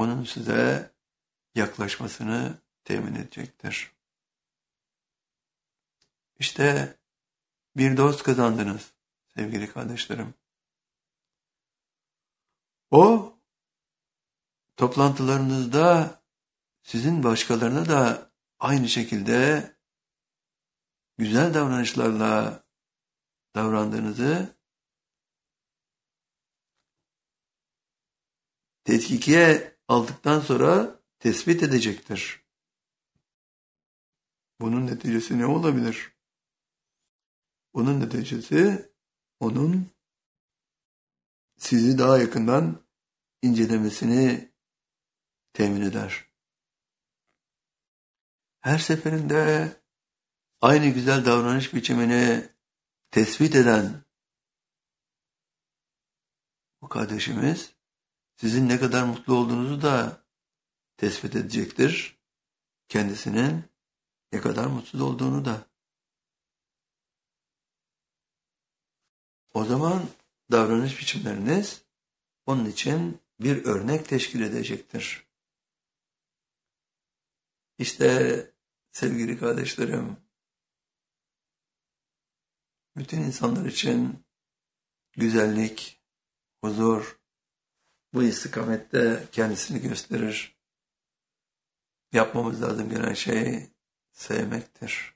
onun size yaklaşmasını temin edecektir. İşte bir dost kazandınız sevgili kardeşlerim. O toplantılarınızda sizin başkalarına da aynı şekilde güzel davranışlarla davrandığınızı tetkikiye aldıktan sonra tespit edecektir. Bunun neticesi ne olabilir? Bunun neticesi onun sizi daha yakından incelemesini temin eder. Her seferinde aynı güzel davranış biçimini tespit eden bu kardeşimiz sizin ne kadar mutlu olduğunuzu da tespit edecektir. Kendisinin ne kadar mutsuz olduğunu da. O zaman davranış biçimleriniz onun için bir örnek teşkil edecektir. İşte sevgili kardeşlerim, bütün insanlar için güzellik, huzur bu istikamette kendisini gösterir. Yapmamız lazım gelen şey sevmektir.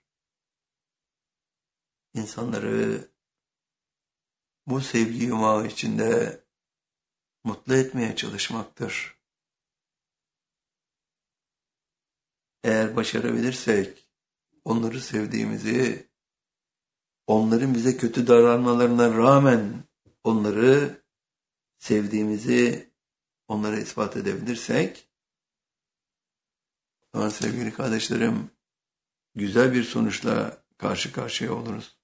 İnsanları bu sevgi yumağı içinde mutlu etmeye çalışmaktır. Eğer başarabilirsek onları sevdiğimizi, onların bize kötü davranmalarına rağmen onları sevdiğimizi onlara ispat edebilirsek, o zaman sevgili kardeşlerim, güzel bir sonuçla karşı karşıya oluruz.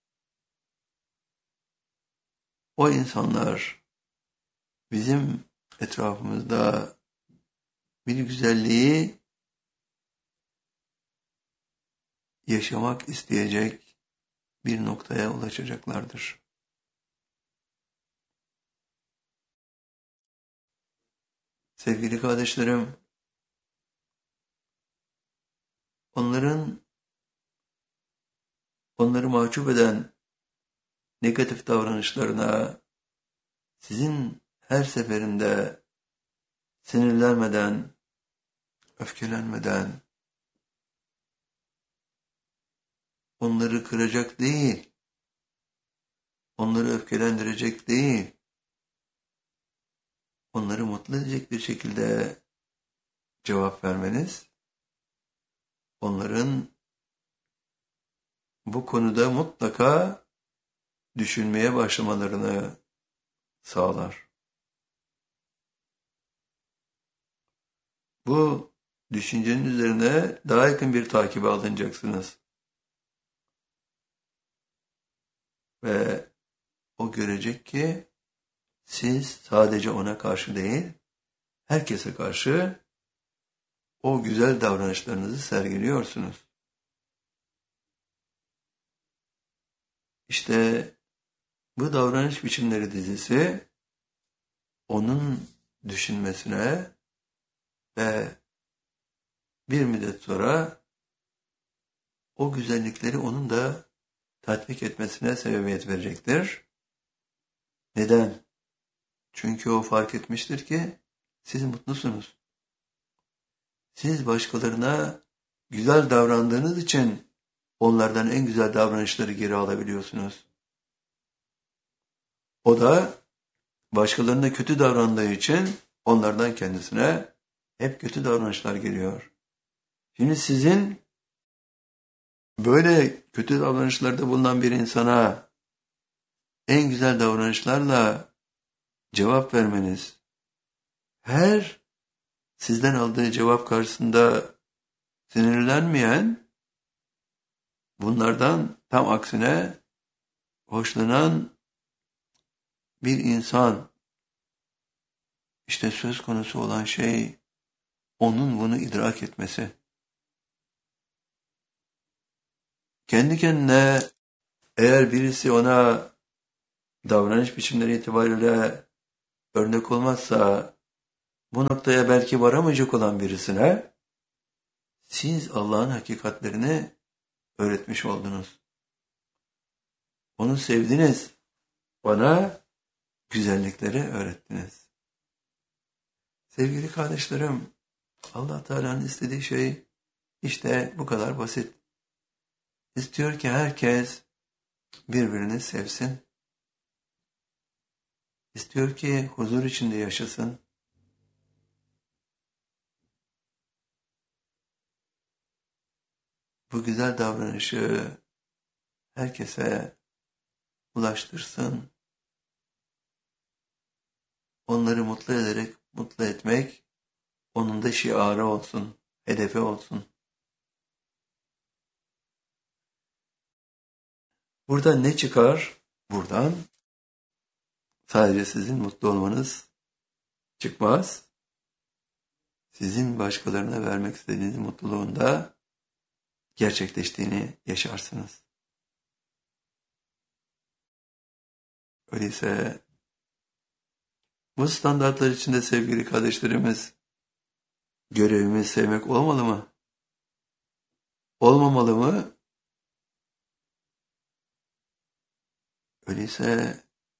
O insanlar bizim etrafımızda bir güzelliği yaşamak isteyecek bir noktaya ulaşacaklardır. Sevgili kardeşlerim, onları mahcup eden negatif davranışlarına sizin her seferinde sinirlenmeden, öfkelenmeden, onları kıracak değil, onları öfkelendirecek değil, onları mutlu edecek bir şekilde cevap vermeniz, onların bu konuda mutlaka düşünmeye başlamalarını sağlar. Bu düşüncenin üzerine daha yakın bir takibe alınacaksınız. Ve o görecek ki siz sadece ona karşı değil, herkese karşı o güzel davranışlarınızı sergiliyorsunuz. İşte bu davranış biçimleri dizisi onun düşünmesine ve bir müddet sonra o güzellikleri onun da tatbik etmesine sebebiyet verecektir. Neden? Çünkü o fark etmiştir ki siz mutlusunuz. Siz başkalarına güzel davrandığınız için onlardan en güzel davranışları geri alabiliyorsunuz. O da başkalarına kötü davrandığı için onlardan kendisine hep kötü davranışlar geliyor. Şimdi sizin böyle kötü davranışlarda bulunan bir insana en güzel davranışlarla cevap vermeniz, her sizden aldığı cevap karşısında sinirlenmeyen, bunlardan tam aksine hoşlanan bir insan, işte söz konusu olan şey onun bunu idrak etmesi. Kendi kendine eğer birisi ona davranış biçimleri itibariyle örnek olmazsa bu noktaya belki varamayacak olan birisine siz Allah'ın hakikatlerini öğretmiş oldunuz. Onu sevdiniz. Bana güzellikleri öğrettiniz. Sevgili kardeşlerim, Allah Teala'nın istediği şey işte bu kadar basit. İstiyor ki herkes birbirini sevsin. İstiyor ki huzur içinde yaşasın. Bu güzel davranışı herkese ulaştırsın. Onları mutlu ederek mutlu etmek onun da şiarı olsun, hedefi olsun. Buradan ne çıkar? Buradan sadece sizin mutlu olmanız çıkmaz. Sizin başkalarına vermek istediğiniz mutluluğun da gerçekleştiğini yaşarsınız. Öyleyse bu standartlar içinde sevgili kardeşlerimiz, görevimiz sevmek olmalı mı? Olmamalı mı? Öyleyse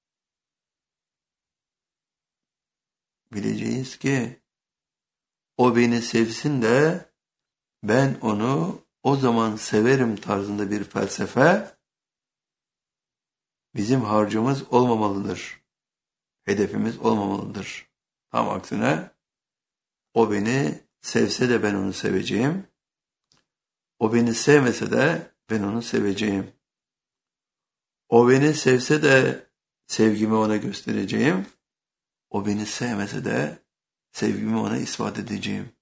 bileceğiz ki o beni sevsin de ben onu o zaman severim tarzında bir felsefe bizim harcımız olmamalıdır. Hedefimiz olmamalıdır. Tam aksine o beni sevse de ben onu seveceğim. O beni sevmese de ben onu seveceğim. O beni sevse de sevgimi ona göstereceğim. O beni sevmese de sevgimi ona ispat edeceğim.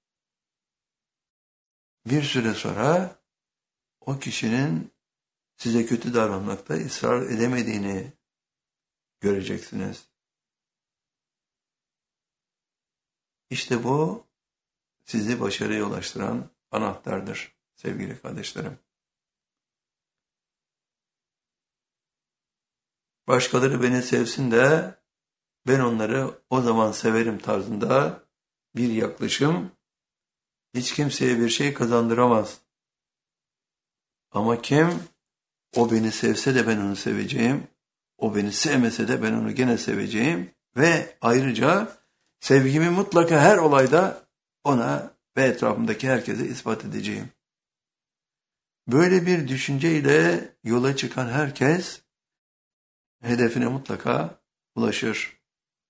Bir süre sonra o kişinin size kötü davranmakta ısrar edemediğini göreceksiniz. İşte bu sizi başarıya ulaştıran anahtardır sevgili kardeşlerim. Başkaları beni sevsin de ben onları o zaman severim tarzında bir yaklaşım hiç kimseye bir şey kazandıramaz. Ama kim o beni sevse de ben onu seveceğim, o beni sevmese de ben onu gene seveceğim ve ayrıca sevgimi mutlaka her olayda ona ve etrafımdaki herkese ispat edeceğim. Böyle bir düşünceyle yola çıkan herkes hedefine mutlaka ulaşır.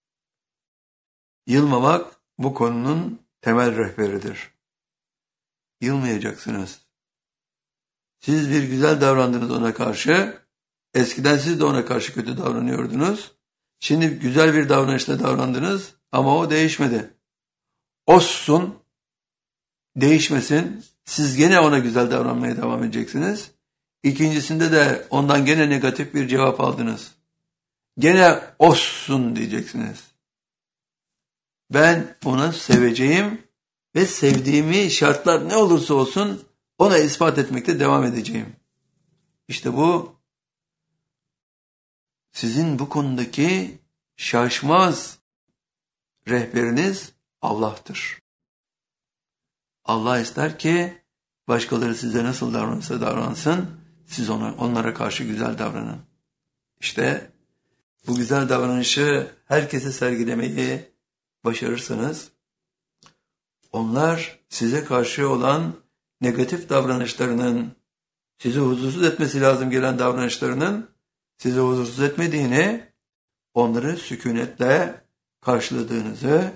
Yılmamak bu konunun temel rehberidir. Yılmayacaksınız. Siz bir güzel davrandınız ona karşı. Eskiden siz de ona karşı kötü davranıyordunuz. Şimdi güzel bir davranışla davrandınız ama o değişmedi. Olsun, değişmesin. Siz gene ona güzel davranmaya devam edeceksiniz. İkincisinde de ondan gene negatif bir cevap aldınız. Gene olsun diyeceksiniz. Ben onu seveceğim ve sevdiğimi şartlar ne olursa olsun ona ispat etmekte devam edeceğim. İşte bu sizin bu konudaki şaşmaz rehberiniz Allah'tır. Allah ister ki başkaları size nasıl davranırsa davransın, siz onlara karşı güzel davranın. İşte bu güzel davranışı herkese sergilemeyi başarırsanız, onlar size karşı olan negatif davranışlarının, sizi huzursuz etmesi lazım gelen davranışlarının, sizi huzursuz etmediğini, onları sükunetle karşıladığınızı,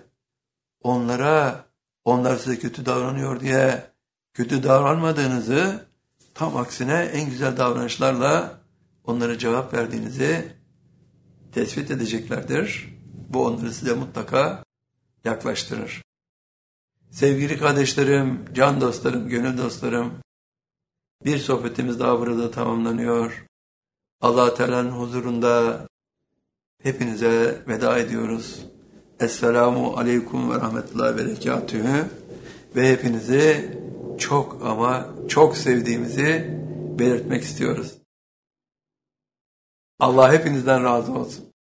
onlar size kötü davranıyor diye kötü davranmadığınızı, tam aksine en güzel davranışlarla onlara cevap verdiğinizi tespit edeceklerdir. Bu onları size mutlaka yaklaştırır. Sevgili kardeşlerim, can dostlarım, gönül dostlarım, bir sohbetimiz daha burada tamamlanıyor. Allah Teala'nın huzurunda hepinize veda ediyoruz. Esselamu aleyküm ve rahmetullahi ve berekatühü ve hepinizi çok ama çok sevdiğimizi belirtmek istiyoruz. Allah hepinizden razı olsun.